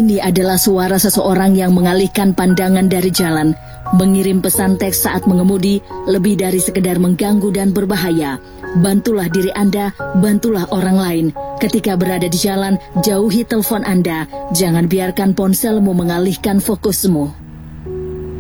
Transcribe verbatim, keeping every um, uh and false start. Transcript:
Ini adalah suara seseorang yang mengalihkan pandangan dari jalan. Mengirim pesan teks saat mengemudi lebih dari sekedar mengganggu dan berbahaya. Bantulah diri Anda, bantulah orang lain. Ketika berada di jalan, jauhi telepon Anda. Jangan biarkan ponselmu mengalihkan fokusmu.